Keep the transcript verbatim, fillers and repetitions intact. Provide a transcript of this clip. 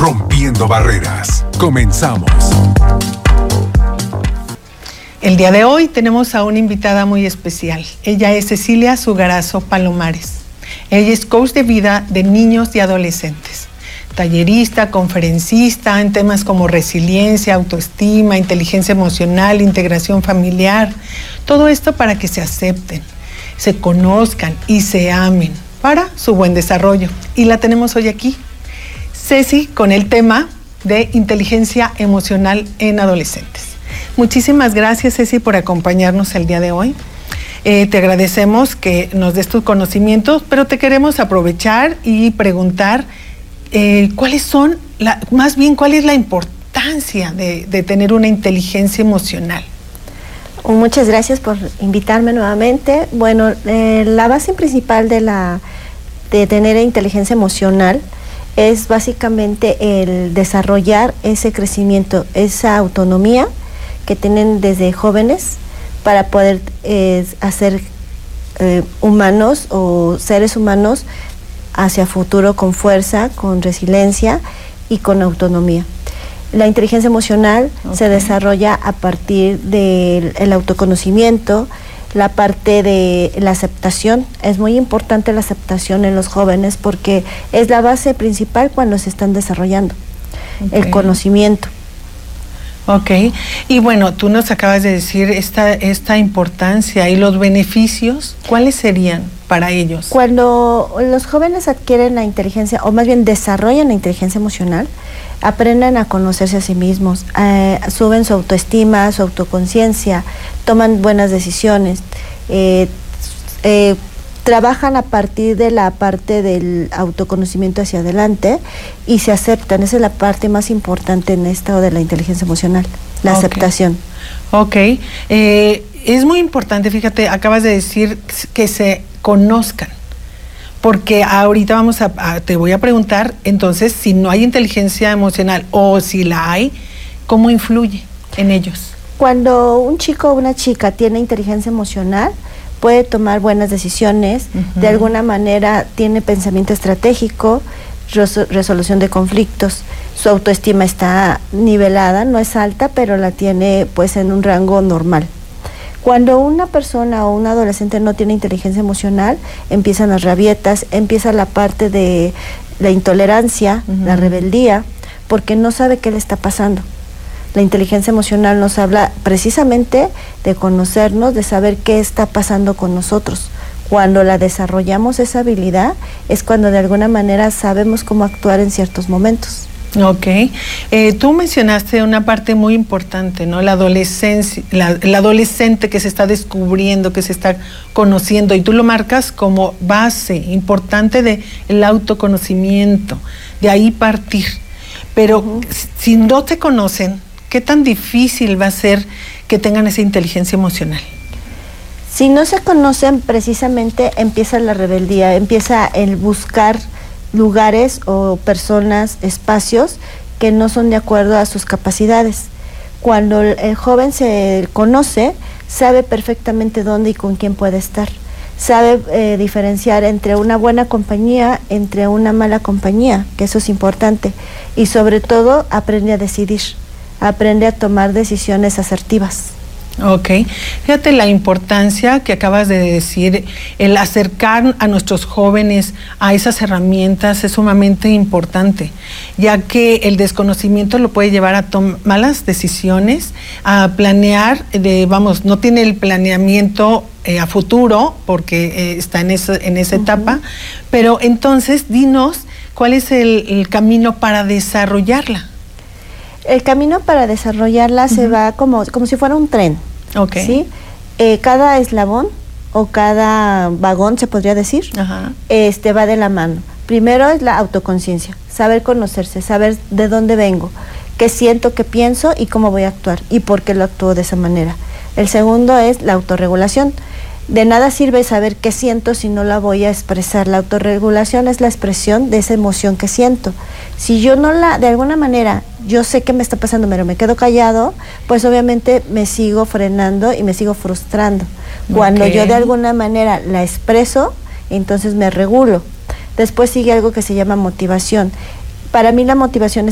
Rompiendo Barreras. Comenzamos. El día de hoy tenemos a una invitada muy especial. Ella es Cecilia Zugarazo Palomares. Ella es coach de vida de niños y adolescentes, tallerista, conferencista en temas como resiliencia, autoestima, inteligencia emocional, integración familiar. Todo esto para que se acepten, se conozcan y se amen para su buen desarrollo. Y la tenemos hoy aquí, Ceci, con el tema de inteligencia emocional en adolescentes. Muchísimas gracias, Ceci, por acompañarnos el día de hoy. Eh, te agradecemos que nos des tus conocimientos, pero te queremos aprovechar y preguntar eh, cuáles son, la, más bien, cuál es la importancia de, de tener una inteligencia emocional. Muchas gracias por invitarme nuevamente. Bueno, eh, la base principal de, la, de tener inteligencia emocional es básicamente el desarrollar ese crecimiento, esa autonomía que tienen desde jóvenes para poder eh, hacer eh, humanos o seres humanos hacia futuro con fuerza, con resiliencia y con autonomía. La inteligencia emocional okay. se desarrolla a partir del autoconocimiento, la parte de la aceptación. Es muy importante la aceptación en los jóvenes porque es la base principal cuando se están desarrollando, okay. el conocimiento. Ok, y bueno, tú nos acabas de decir esta, esta importancia y los beneficios, ¿cuáles serían para ellos? Cuando los jóvenes adquieren la inteligencia, o más bien desarrollan la inteligencia emocional, aprenden a conocerse a sí mismos, eh, suben su autoestima, su autoconciencia, toman buenas decisiones, eh, eh, trabajan a partir de la parte del autoconocimiento hacia adelante y se aceptan. Esa es la parte más importante en esto de la inteligencia emocional, la okay. aceptación. Ok, eh, es muy importante, fíjate, acabas de decir que se conozcan, porque ahorita vamos a, a, te voy a preguntar, entonces, si no hay inteligencia emocional o si la hay, ¿cómo influye en ellos? Cuando un chico o una chica tiene inteligencia emocional, puede tomar buenas decisiones, uh-huh. de alguna manera tiene pensamiento estratégico, res- resolución de conflictos, su autoestima está nivelada, no es alta, pero la tiene pues en un rango normal. Cuando una persona o un adolescente no tiene inteligencia emocional, empiezan las rabietas, empieza la parte de la intolerancia, uh-huh. la rebeldía, porque no sabe qué le está pasando. La inteligencia emocional nos habla precisamente de conocernos, de saber qué está pasando con nosotros. Cuando la desarrollamos esa habilidad es cuando de alguna manera sabemos cómo actuar en ciertos momentos. Ok. Eh, tú mencionaste una parte muy importante, ¿no? La adolescencia, la, el adolescente que se está descubriendo, que se está conociendo, y tú lo marcas como base importante del autoconocimiento, de ahí partir. Pero uh-huh. si no te conocen, ¿qué tan difícil va a ser que tengan esa inteligencia emocional? Si no se conocen, precisamente empieza la rebeldía, empieza el buscar lugares o personas, espacios que no son de acuerdo a sus capacidades. Cuando el joven se conoce, sabe perfectamente dónde y con quién puede estar. Sabe eh, diferenciar entre una buena compañía, entre una mala compañía, que eso es importante. Y sobre todo, aprende a decidir. Aprende a tomar decisiones asertivas. Ok, fíjate la importancia que acabas de decir, el acercar a nuestros jóvenes a esas herramientas es sumamente importante, ya que el desconocimiento lo puede llevar a tomar malas decisiones, a planear, de, vamos, no tiene el planeamiento eh, a futuro, porque eh, está en esa, en esa uh-huh. etapa, pero entonces dinos cuál es el, el camino para desarrollarla. El camino para desarrollarla uh-huh. se va como, como si fuera un tren, okay. ¿sí? Eh, cada eslabón o cada vagón, se podría decir, uh-huh. este, va de la mano. Primero es la autoconciencia, saber conocerse, saber de dónde vengo, qué siento, qué pienso y cómo voy a actuar y por qué lo actúo de esa manera. El segundo es la autorregulación. De nada sirve saber qué siento si no la voy a expresar. La autorregulación es la expresión de esa emoción que siento. Si yo no la, de alguna manera, yo sé qué me está pasando, pero me quedo callado, pues obviamente me sigo frenando y me sigo frustrando. Cuando okay. yo de alguna manera la expreso, entonces me regulo. Después sigue algo que se llama motivación. Para mí la motivación es